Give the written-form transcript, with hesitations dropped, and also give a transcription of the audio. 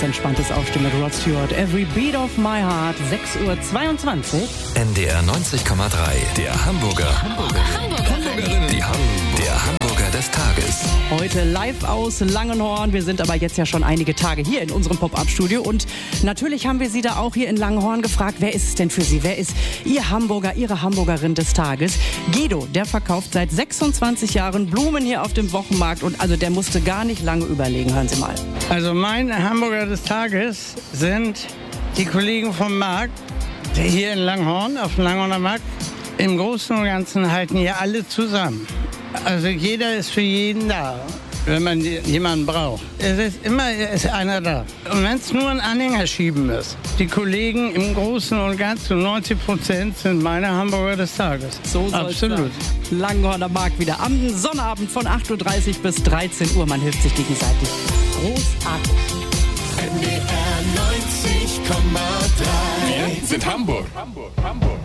ganz entspanntes Aufstehen mit Rod Stewart. Every Beat of My Heart, 6:22 Uhr. NDR 90,3, der Hamburgerin. Der Hamburger des Tages. Heute live aus Langenhorn. Wir sind aber jetzt ja schon einige Tage hier in unserem Pop-Up-Studio. Und natürlich haben wir Sie da auch hier in Langenhorn gefragt, wer ist es denn für Sie? Wer ist Ihr Hamburger, Ihre Hamburgerin des Tages? Guido, der verkauft seit 26 Jahren Blumen hier auf dem Wochenmarkt. Und also der musste gar nicht lange überlegen. Hören Sie mal. Also mein Hamburger des Tages sind die Kollegen vom Markt, die hier in Langenhorn, auf dem Langenhorner Markt. Im Großen und Ganzen halten hier alle zusammen. Also jeder ist für jeden da, wenn man jemanden braucht. Es ist einer da. Und wenn es nur ein Anhänger schieben ist. Die Kollegen im Großen und Ganzen, 90% sind meine Hamburger des Tages. So soll's absolut. sein. Langenhorner Markt wieder am Sonnabend von 8:30 Uhr bis 13 Uhr. Man hilft sich gegenseitig. Großartig. NDR 90,3. Wir sind Hamburg.